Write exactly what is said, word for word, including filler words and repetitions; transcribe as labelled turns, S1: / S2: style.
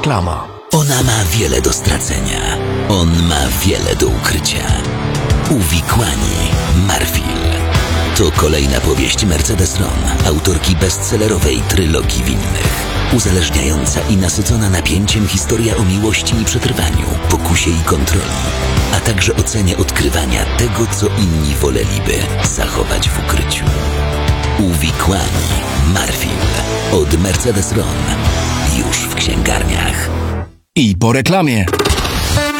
S1: Reklama.
S2: Ona ma wiele do stracenia. On ma wiele do ukrycia. Uwikłani Marfil. To kolejna powieść Mercedes Ron, autorki bestsellerowej trylogii winnych. Uzależniająca i nasycona napięciem historia o miłości i przetrwaniu, pokusie i kontroli, a także o cenie odkrywania tego, co inni woleliby zachować w ukryciu. Uwikłani Marfil od Mercedes Ron. Już w księgarniach.
S1: I po reklamie.